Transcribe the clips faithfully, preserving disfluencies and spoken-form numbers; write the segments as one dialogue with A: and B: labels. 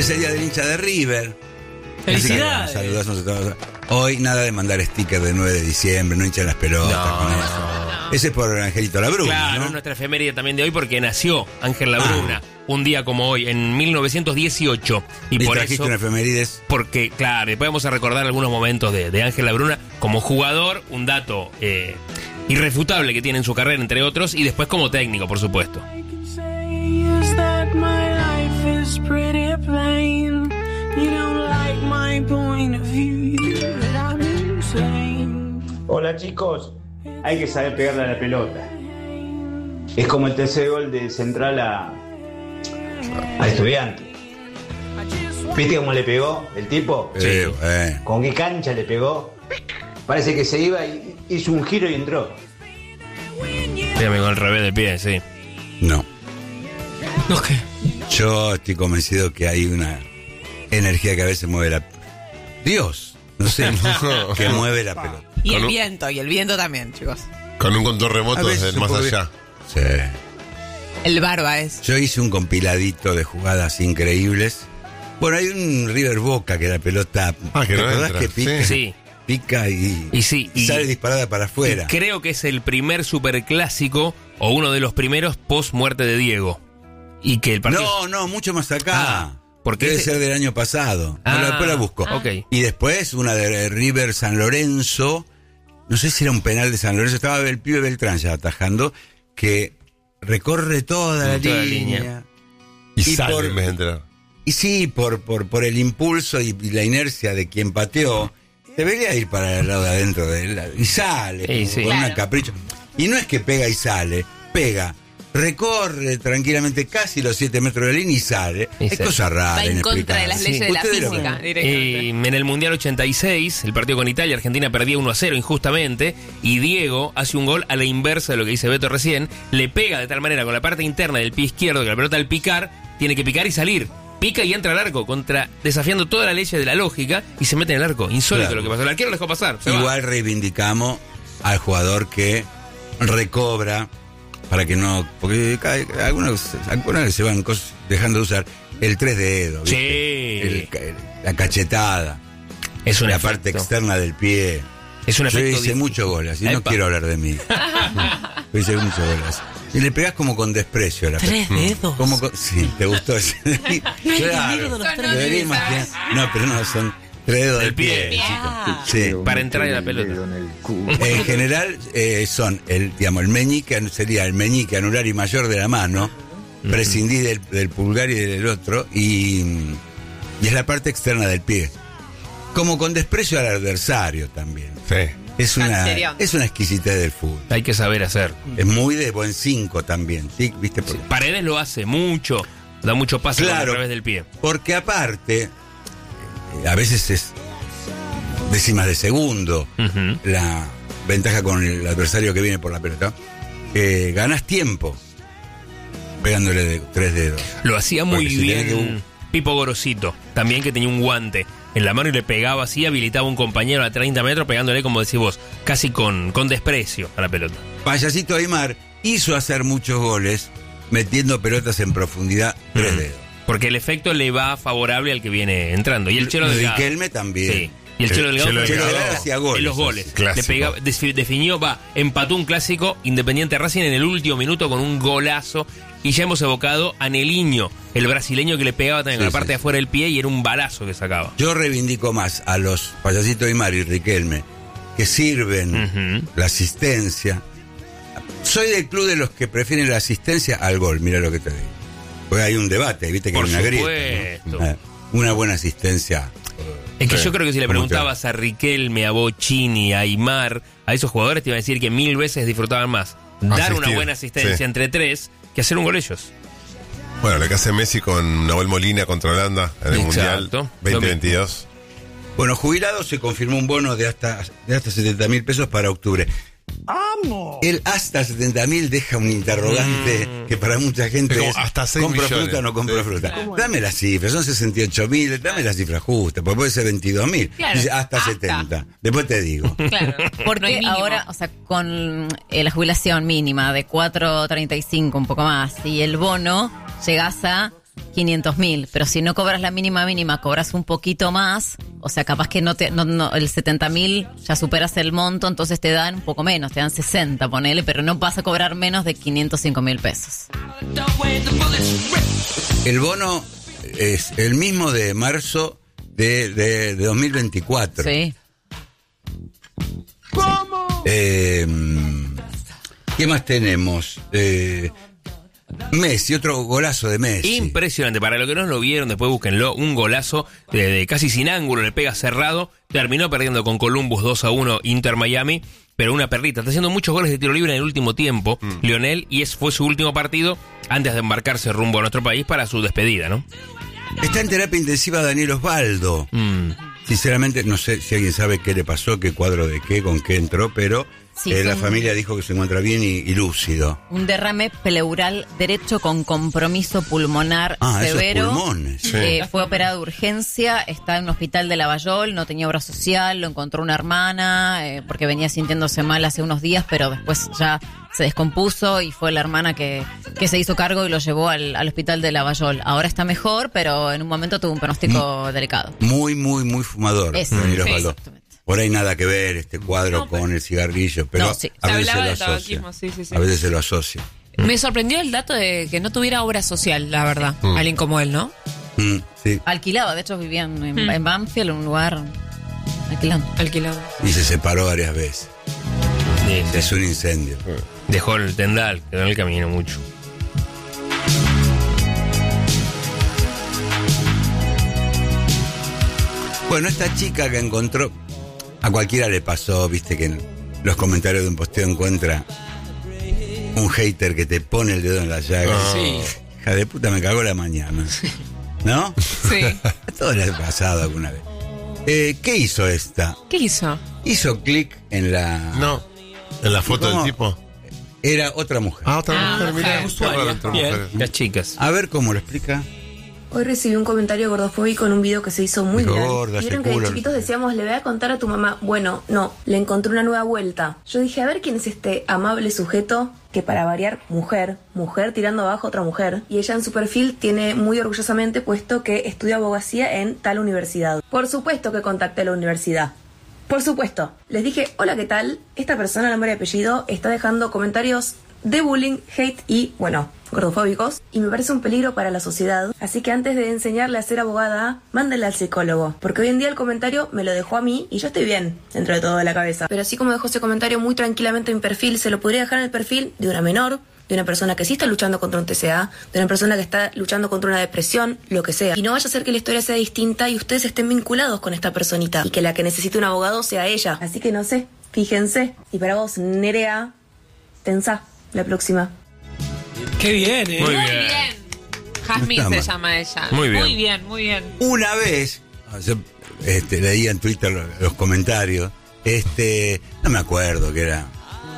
A: Es el día del hincha de River.
B: ¡Felicidades!
A: Saludos a todos. Hoy nada de mandar sticker de nueve de diciembre, no hinchan las pelotas
B: No,
A: con eso.
B: no.
A: Ese es por Angelito Labruna,
B: Claro,
A: ¿no?
B: es nuestra efeméride también de hoy porque nació Ángel Labruna
A: Ah.
B: un día como hoy, en mil novecientos dieciocho. Y
A: Y
B: por
A: trajiste
B: eso,
A: una efemérides.
B: porque, claro, después vamos a recordar algunos momentos de, de Ángel Labruna como jugador, un dato eh, irrefutable que tiene en su carrera, entre otros, y después como técnico, por supuesto.
C: Hola chicos, hay que saber pegarle a la pelota. Es como el tercer gol de Central a, a Estudiantes. ¿Viste cómo le pegó el tipo?
A: Sí, eh.
C: ¿Con qué cancha le pegó? Parece que se iba y hizo un giro y entró.
B: Dígame con el revés de pie, sí.
A: No.
B: No, ¿qué?
A: Yo estoy convencido que hay una energía que a veces mueve la... Dios, no sé, que mueve la pelota.
D: Y
E: Con
D: el
E: un-
D: viento, y el viento también, chicos.
E: Con un control
A: A
E: remoto
A: veces
E: desde el
A: un
E: más
A: poco-
E: allá.
A: Sí.
D: El barba es.
A: Yo hice un compiladito de jugadas increíbles. Bueno, hay un River Boca que la pelota...
E: Ah, que
A: ¿te
E: no
A: acordás
E: entra?
A: que pica?
B: Sí.
A: Pica y,
B: Y sí, y-
A: sale disparada para afuera.
B: Y creo que es el primer superclásico o uno de los primeros post muerte de Diego. Y que el partido...
A: No, no, mucho más acá.
B: Ah, porque
A: Debe
B: ese-
A: ser del año pasado.
B: Ah,
A: Bueno, después la busco.
B: ok.
A: Y después una de River San Lorenzo. No sé si era un penal de San Lorenzo. Estaba el pibe Beltrán ya atajando. Que recorre toda la,
B: Toda la
A: línea.
B: línea.
E: Y,
A: Y
E: sale
A: por-
E: en vez de entrar.
A: Y sí, por, por, por el impulso y, y la inercia de quien pateó, debería ir para el lado de adentro de él. Y sale,
B: Sí, sí.
A: con
D: Claro.
A: una capricho. Y no es que pega y sale, pega, recorre tranquilamente casi los siete metros de la línea y sale.
B: Y
A: es
B: sale.
A: cosa rara.
D: Va en contra de
A: inexplicable.
D: las
B: Sí.
D: leyes de la
A: Ustedes lo
D: física,
A: ven.
D: directamente.
B: Eh, en el Mundial ochenta y seis, el partido con Italia, Argentina perdía uno a cero injustamente, y Diego hace un gol a la inversa de lo que dice Beto recién, le pega de tal manera con la parte interna del pie izquierdo que la pelota al picar, tiene que picar y salir. Pica y entra al arco, contra, desafiando toda la ley de la lógica, y se mete en el arco. Insólito
A: Claro.
B: lo que pasó. El arquero lo dejó pasar. se va.
A: Igual reivindicamos al jugador que recobra para que no. Porque cada- algunos, algunos se van cos- dejando de usar el tres dedos, ¿viste?
B: Sí.
A: El ca- el- la cachetada,
B: Es un
A: la
B: efecto.
A: parte externa del pie.
B: Es un
A: Yo
B: efecto
A: hice
B: di-
A: muchos goles y no
B: Epa.
A: quiero hablar de mí. Yo hice muchos goles. Y le pegás como con desprecio a la
D: Tres
A: pelota.
D: dedos.
A: Como con- sí, te gustó ese. Claro,
D: de los tres
A: debería
D: dedos.
A: imaginar- No, pero no, son tres dedos del
B: Del pie.
A: pie.
D: Ah.
A: Sí.
B: para entrar en la pelota.
A: En general eh, son el, digamos, el meñique sería el meñique anular y mayor de la mano, prescindir del, del pulgar y del otro, y, y es la parte externa del pie. Como con desprecio al adversario también.
E: Sí.
A: Es una,
D: Cancerión.
A: es una exquisitez del fútbol.
B: Hay que saber hacer.
A: Es muy de buen cinco también, ¿sí? ¿Viste? Por-
B: Paredes lo hace mucho, da mucho pase
A: Claro.
B: a través del pie.
A: Porque aparte, eh, a veces es décimas de segundo
B: Ujú.
A: la ventaja con el adversario que viene por la pelota. Eh, ganas tiempo pegándole de tres dedos.
B: Lo hacía muy
A: Porque si
B: bien
A: tenés que-
B: Pipo Gorosito, también, que tenía un guante en la mano y le pegaba así, habilitaba a un compañero a treinta metros pegándole, como decís vos, casi con, con desprecio a la pelota.
A: Payasito Aymar hizo hacer muchos goles metiendo pelotas en profundidad tres
B: Mm.
A: dedos.
B: Porque el efecto le va favorable al que viene entrando. Y el Chelo Delgado.
A: Riquelme también.
B: Sí. Y el
E: El
B: Chelo Delgado,
E: Chelo
B: fue-
E: Delgado
A: hacía goles,
B: en los goles.
A: así.
E: Clásico.
B: Le pegaba, defi- definió, va, empató un clásico Independiente Racing en el último minuto con un golazo. Y ya hemos evocado a Neliño, el brasileño que le pegaba también
A: Sí,
B: a la
A: sí,
B: parte de
A: sí.
B: afuera del pie y era un balazo que sacaba.
A: Yo reivindico más a los Payasito Aymar y Riquelme que sirven
B: Ujú.
A: la asistencia. Soy del club de los que prefieren la asistencia al gol, mira lo que te digo. Porque hay un debate, viste que
B: Por
A: hay una grieta.
B: supuesto.
A: ¿no? Ah, Una buena asistencia.
B: Es que
E: Sí.
B: yo creo que si le
A: ¿Cómo te
B: preguntabas a Riquelme, a Bocini, a Aymar, a esos jugadores te iban a decir que mil veces disfrutaban más dar
E: Asistir,
B: una buena asistencia
E: sí.
B: entre tres que hacer un gol ellos.
E: Bueno, lo que hace Messi con Nahuel Molina contra Holanda en el
B: Exacto.
E: Mundial veinte veintidós.
A: Bueno, jubilado se confirmó un bono de hasta, de hasta setenta mil pesos para octubre.
C: ¡Amo!
A: El hasta setenta mil deja un interrogante
B: Mm.
A: que para mucha gente
E: Es como
A: es,
E: hasta seis
A: ¿compro
E: millones.
A: fruta o no compro
E: Sí.
A: fruta?
D: Claro.
A: Dame la cifra, son sesenta y ocho mil, dame la cifra justa, porque puede ser veintidós mil,
D: Claro,
A: hasta,
D: hasta.
A: setenta. Después te digo.
D: Claro.
F: No hay
D: Porque
F: mínimo.
D: ahora, o sea, con eh, la jubilación mínima de cuatro treinta y cinco, un poco más, y el bono, llegás a quinientos mil, pero si no cobras la mínima mínima, cobras un poquito más, o sea, capaz que no te, no, no, el setenta mil ya superas el monto, entonces te dan un poco menos, te dan sesenta, ponele, pero no vas a cobrar menos de quinientos cinco mil pesos.
A: El bono es el mismo de marzo de, de, de dos mil veinticuatro.
D: Sí.
A: ¿Cómo? Eh, ¿Qué más tenemos? Eh, Messi, otro golazo de Messi.
B: Impresionante, para los que no lo vieron, después búsquenlo, un golazo de, de casi sin ángulo, le pega cerrado, terminó perdiendo con Columbus dos a uno Inter Miami, pero una perrita, está haciendo muchos goles de tiro libre en el último tiempo, mm. Lionel, y ese fue su último partido antes de embarcarse rumbo a nuestro país para su despedida, ¿no?
A: Está en terapia intensiva Daniel Osvaldo. Mm. Sinceramente, no sé si alguien sabe qué le pasó, qué cuadro de qué, con qué entró, pero... Sí, eh, la familia dijo que se encuentra bien y, y lúcido.
D: Un derrame pleural derecho con compromiso pulmonar
A: ah,
D: severo.
A: Esos pulmones. Sí.
D: Eh, fue operado de urgencia, está en un hospital de Lavallol, no tenía obra social, lo encontró una hermana, eh, porque venía sintiéndose mal hace unos días, pero después ya se descompuso y fue la hermana que, que se hizo cargo y lo llevó al, al hospital de Lavallol. Ahora está mejor, pero en un momento tuvo un pronóstico
A: muy,
D: delicado.
A: Muy, muy, muy fumador.
D: Es, Daniel
A: Osvaldo.
D: Exactamente.
A: Por ahí nada que ver este cuadro no, con el cigarrillo, pero
D: no, sí.
A: a
F: se
A: veces se lo
F: de
A: asocia.
F: Sí, sí, sí.
A: A veces se lo asocia.
F: Me sorprendió el dato de que no tuviera obra social, la verdad. Mm. Alguien como él, ¿no?
A: Mm, sí.
D: Alquilaba, de hecho vivía en, en,
F: mm.
D: en Banfield, en un lugar alquilando.
F: Alquilado.
A: Y se separó varias veces.
B: Sí, sí.
A: Es un incendio.
B: Dejó el tendal, quedó en el camino mucho.
A: Bueno, esta chica que encontró, a cualquiera le pasó, viste que en los comentarios de un posteo encuentra un hater que te pone el dedo en la llaga.
B: Oh. Sí.
A: Hija de puta, me cagó la mañana. ¿No?
F: Sí.
A: A todos les ha pasado alguna vez. Eh, ¿Qué hizo esta?
F: ¿Qué hizo?
A: Hizo clic en la...
E: No, en la foto del tipo.
A: Era otra mujer.
E: Ah, otra
F: ah,
E: mujer, mira,
B: usuaria. Bien, las chicas.
A: A ver cómo lo explica.
G: Hoy recibí un comentario gordofóbico en un video que se hizo muy
A: Dijo,
G: viral.
A: gorda,
G: Vieron que de chiquitos decíamos, le voy a contar a tu mamá. Bueno, no, le encontré una nueva vuelta. Yo dije, a ver quién es este amable sujeto que, para variar, mujer, mujer tirando abajo a otra mujer. Y ella en su perfil tiene muy orgullosamente puesto que estudia abogacía en tal universidad. Por supuesto que contacté a la universidad. Por supuesto. Les dije, hola, ¿qué tal? Esta persona, nombre y apellido, está dejando comentarios de bullying, hate y, bueno, gordofóbicos, y me parece un peligro para la sociedad. Así que antes de enseñarle a ser abogada, mándenla al psicólogo, porque hoy en día el comentario me lo dejó a mí y yo estoy bien dentro de todo de la cabeza. Pero así como dejó ese comentario muy tranquilamente en mi perfil, se lo podría dejar en el perfil de una menor, de una persona que sí está luchando contra un T C A, de una persona que está luchando contra una depresión, lo que sea. Y no vaya a ser que la historia sea distinta y ustedes estén vinculados con esta personita y que la que necesite un abogado sea ella. Así que no sé, fíjense. Y para vos, Nerea, pensá la próxima.
F: Qué bien, ¿eh?
B: Muy
F: Muy
B: bien.
F: bien. Jasmine se llama ella.
B: Muy bien.
F: Muy bien, muy bien.
A: Una vez, yo este, leía en Twitter los, los comentarios, este, no me acuerdo qué era,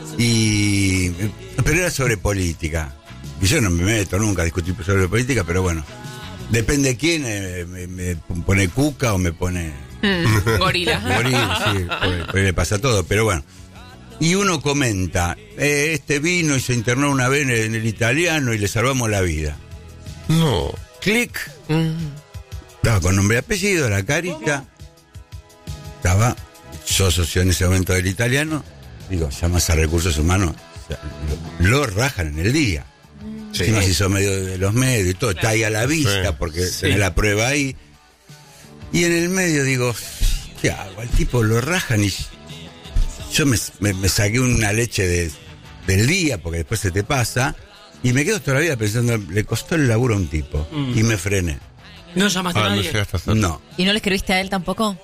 A: y pero era sobre política. Y yo no me meto nunca a discutir sobre política, pero bueno, depende de quién, eh, me, me pone cuca o me pone...
F: Mm, gorila.
A: Gorila, sí, pues, pues le pasa todo, pero bueno. Y uno comenta, eh, este vino y se internó una vez en el, en el italiano y le salvamos la vida.
E: No.
A: Clic. Estaba con nombre y apellido, la carita. Estaba, yo socio en ese momento del italiano. Digo, llamas a recursos humanos, lo, lo rajan en el día.
E: Sí.
A: Encima se hizo medio de los medios y todo, está ahí a la vista,
E: sí,
A: porque
B: sí.
A: tenés la prueba ahí. Y en el medio digo, ¿qué hago? Al tipo lo rajan y yo me, me, me saqué una leche de, del día, porque después se te pasa, y me quedo toda la vida pensando, le costó el laburo a un tipo, mm. y me frené.
H: ¿No llamaste
E: ah,
H: a nadie?
E: No llegaste a hacer.
A: No.
D: ¿Y no le escribiste a él tampoco?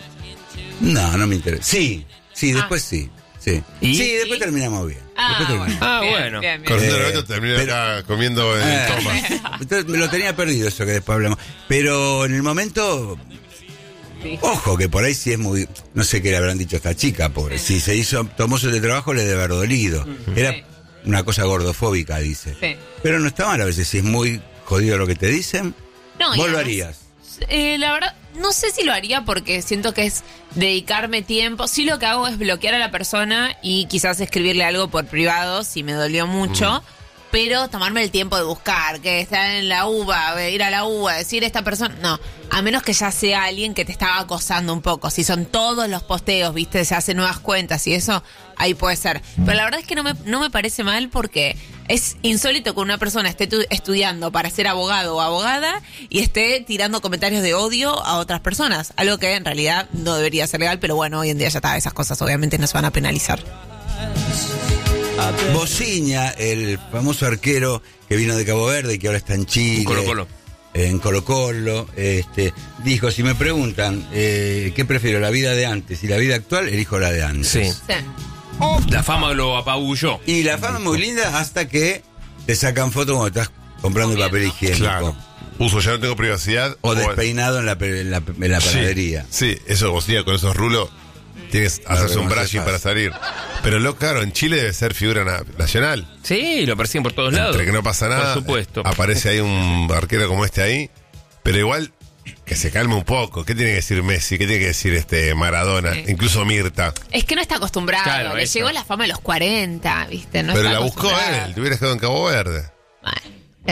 A: No, no me interesa. Sí, sí, después ah. sí. Sí.
B: ¿Y?
A: Sí, después terminamos bien.
F: Ah,
A: después terminamos.
B: Ah,
F: bien,
B: bueno.
F: Bien, bien.
E: Corriendo
A: Eh,
E: el gato terminé
A: pero-
E: acá comiendo en
A: Eh,
E: Thomas.
A: Entonces me lo tenía perdido eso que después hablamos. Pero en el momento,
F: Sí.
A: ojo, que por ahí sí es muy, no sé qué le habrán dicho a esta chica, pobre. Si se hizo, tomó su teletrabajo le debe haber dolido. Era
F: Sí.
A: una cosa gordofóbica, dice.
F: Sí.
A: Pero no está mal a veces, si es muy jodido lo que te dicen,
F: No, y
A: vos lo
F: además,
A: harías.
F: Eh, la verdad, no sé si lo haría porque siento que es dedicarme tiempo. Sí, lo que hago es bloquear a la persona y quizás escribirle algo por privado si me dolió mucho. pero tomarme el tiempo de buscar, que está en la uva, ir a la uva, decir esta persona, no, a menos que ya sea alguien que te estaba acosando un poco. Si son todos los posteos, viste, se hacen nuevas cuentas y eso, ahí puede ser. Pero la verdad es que no me, no me parece mal porque es insólito que una persona esté tu, estudiando para ser abogado o abogada y esté tirando comentarios de odio a otras personas, algo que en realidad no debería ser legal, pero bueno, hoy en día ya está, esas cosas obviamente no se van a penalizar.
A: Bociña, el famoso arquero que vino de Cabo Verde y que ahora está en Chile.
B: Colo Colo.
A: En Colo Colo, este, dijo, si me preguntan eh, qué prefiero, la vida de antes y la vida actual, elijo la de antes.
B: Sí.
F: Sí.
B: La fama lo apabulló.
A: Y la fama es muy linda hasta que te sacan fotos cuando estás comprando el papel higiénico.
E: Claro. Puso, ya no tengo privacidad.
A: O despeinado en la, en la, en la panadería.
E: Sí, sí, eso Bociña con esos rulos. Tienes que hacerse un brushing para salir. Pero lo claro, en Chile debe ser figura na- nacional.
B: Sí, lo persiguen por todos lados.
E: Entre que no pasa nada.
B: Por supuesto.
E: Aparece ahí un arquero como este ahí. Pero igual, que se calme un poco. ¿Qué tiene que decir Messi? ¿Qué tiene que decir este Maradona?
F: Sí.
E: Incluso Mirta.
F: Es que no está acostumbrado,
B: Claro,
F: le
B: eso.
F: llegó la fama a los cuarenta, viste, no
E: pero
F: está
E: la buscó
F: acostumbrado.
E: él. Te hubieras quedado en Cabo Verde.